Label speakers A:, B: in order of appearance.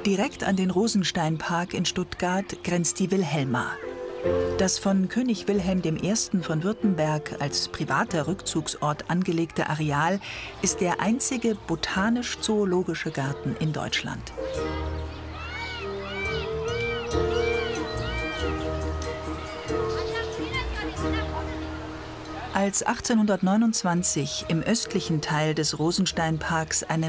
A: Direkt an den Rosensteinpark in Stuttgart grenzt die Wilhelma. Das von König Wilhelm I. von Württemberg als privater Rückzugsort angelegte Areal ist der einzige botanisch-zoologische Garten in Deutschland. Als 1829 im östlichen Teil des Rosensteinparks eine